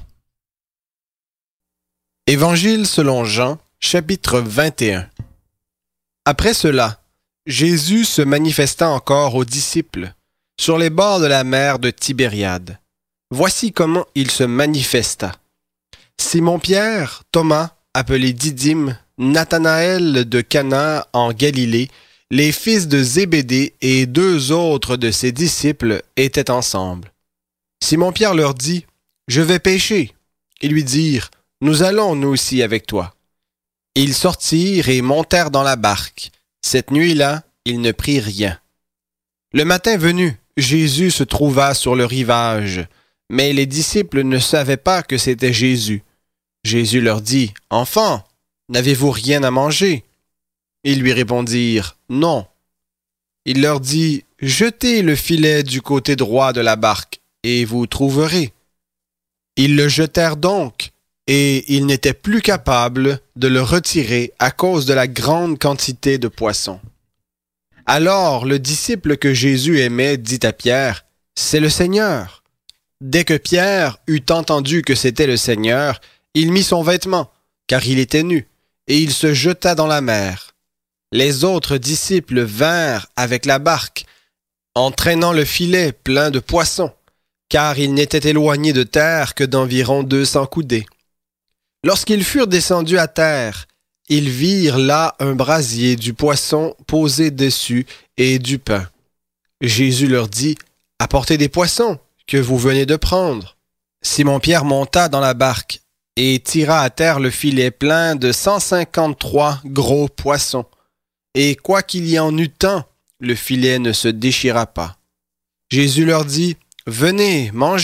Évangile selon Jean, chapitre 21. Après cela, Jésus se manifesta encore aux disciples, sur les bords de la mer de Tibériade. Voici comment il se manifesta. Simon-Pierre, Thomas, appelé Didyme, Nathanaël de Cana en Galilée, les fils de Zébédée et 2 autres de ses disciples étaient ensemble. Simon-Pierre leur dit, « Je vais pêcher. » Ils lui dirent, « Nous allons nous aussi avec toi. » Ils sortirent et montèrent dans la barque. Cette nuit-là, ils ne prirent rien. Le matin venu, Jésus se trouva sur le rivage, mais les disciples ne savaient pas que c'était Jésus. Jésus leur dit, « Enfants, n'avez-vous rien à manger? » Ils lui répondirent, « Non. » Il leur dit, « Jetez le filet du côté droit de la barque, et vous trouverez. » Ils le jetèrent donc, et ils n'étaient plus capables de le retirer à cause de la grande quantité de poissons. Alors le disciple que Jésus aimait dit à Pierre, « C'est le Seigneur. » Dès que Pierre eut entendu que c'était le Seigneur, il mit son vêtement, car il était nu, et il se jeta dans la mer. Les autres disciples vinrent avec la barque, entraînant le filet plein de poissons, car ils n'étaient éloignés de terre que d'environ 200 coudées. Lorsqu'ils furent descendus à terre, ils virent là un brasier, du poisson posé dessus et du pain. Jésus leur dit, « Apportez des poissons que vous venez de prendre. » Simon-Pierre monta dans la barque et tira à terre le filet plein de 153 gros poissons. Et quoiqu'il y en eût tant, le filet ne se déchira pas. Jésus leur dit, « Venez, mangez. »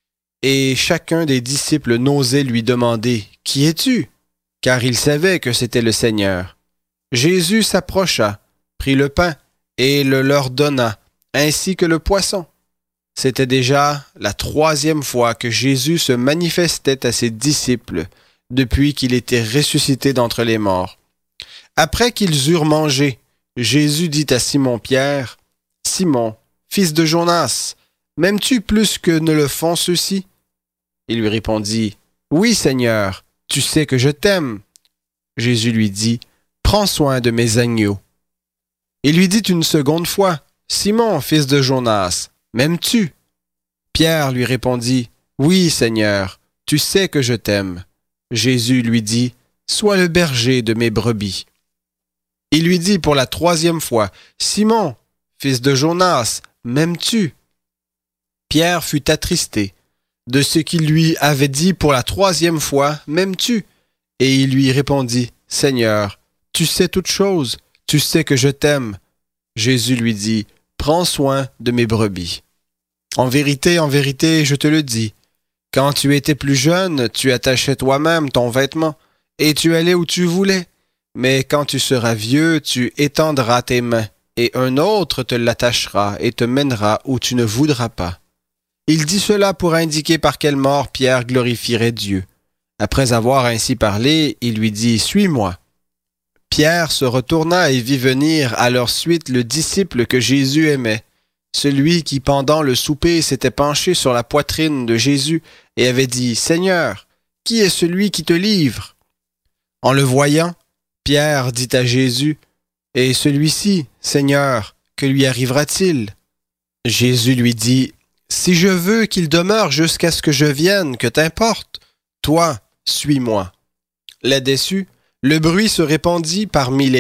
Et chacun des disciples n'osait lui demander, « Qui es-tu? » Car il savait que c'était le Seigneur. Jésus s'approcha, prit le pain et le leur donna, ainsi que le poisson. C'était déjà la 3e fois que Jésus se manifestait à ses disciples depuis qu'il était ressuscité d'entre les morts. Après qu'ils eurent mangé, Jésus dit à Simon-Pierre, « Simon, fils de Jonas, m'aimes-tu plus que ne le font ceux-ci? » Il lui répondit, « Oui, Seigneur, tu sais que je t'aime. » Jésus lui dit, « Prends soin de mes agneaux. » Il lui dit une seconde fois, « Simon, fils de Jonas, m'aimes-tu? » Pierre lui répondit, « Oui, Seigneur, tu sais que je t'aime. » Jésus lui dit, « Sois le berger de mes brebis. » Il lui dit pour la 3e fois, « Simon, fils de Jonas, m'aimes-tu? » Pierre fut attristé de ce qu'il lui avait dit pour la 3e fois, « M'aimes-tu? » Et il lui répondit, « Seigneur, tu sais toutes choses, tu sais que je t'aime. » Jésus lui dit, « Prends soin de mes brebis. En vérité, je te le dis, quand tu étais plus jeune, tu attachais toi-même ton vêtement, et tu allais où tu voulais. Mais quand tu seras vieux, tu étendras tes mains, et un autre te l'attachera et te mènera où tu ne voudras pas. » Il dit cela pour indiquer par quelle mort Pierre glorifierait Dieu. Après avoir ainsi parlé, il lui dit, « Suis-moi. » Pierre se retourna et vit venir à leur suite le disciple que Jésus aimait, celui qui pendant le souper s'était penché sur la poitrine de Jésus et avait dit, « Seigneur, qui est celui qui te livre? » En le voyant, Pierre dit à Jésus, Et celui-ci, Seigneur, que lui arrivera-t-il? Jésus lui dit, Si je veux qu'il demeure jusqu'à ce que je vienne, que t'importe? Toi, suis-moi. Là-dessus, le bruit se répandit parmi les